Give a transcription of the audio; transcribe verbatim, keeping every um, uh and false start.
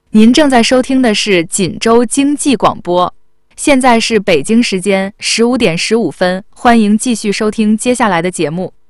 您正在收听的是锦州经济广播，现在是北京时间十五点十五分，欢迎继续收听接下来的节目。